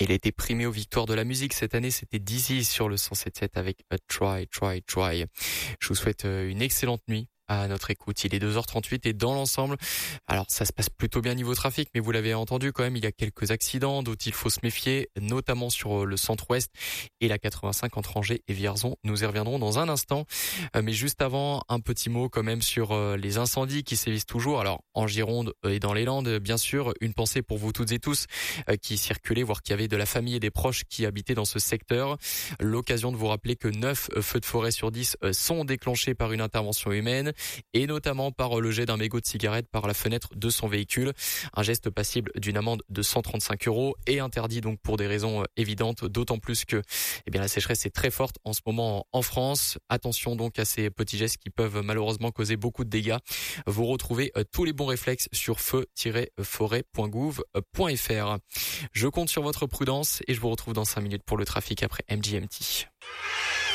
Et il a été primé aux victoires de la musique cette année. C'était Dizzy sur le 107.7 avec Try, Try, Try. Je vous souhaite une excellente nuit à notre écoute. Il est 2h38 et dans l'ensemble, alors ça se passe plutôt bien niveau trafic, mais vous l'avez entendu quand même, il y a quelques accidents dont il faut se méfier, notamment sur le centre-ouest et la 85 entre Angers et Vierzon. Nous y reviendrons dans un instant. Mais juste avant, un petit mot quand même sur les incendies qui sévissent toujours. Alors en Gironde et dans les Landes, bien sûr, une pensée pour vous toutes et tous qui circulaient, voire qui avaient de la famille et des proches qui habitaient dans ce secteur. L'occasion de vous rappeler que 9 feux de forêt sur 10 sont déclenchés par une intervention humaine et notamment par le jet d'un mégot de cigarette par la fenêtre de son véhicule. Un geste passible d'une amende de 135 € et interdit donc pour des raisons évidentes, d'autant plus que la sécheresse est très forte en ce moment en France. Attention donc à ces petits gestes qui peuvent malheureusement causer beaucoup de dégâts. Vous retrouvez tous les bons réflexes sur feu-forêt.gouv.fr. Je compte sur votre prudence et je vous retrouve dans 5 minutes pour le trafic après MGMT.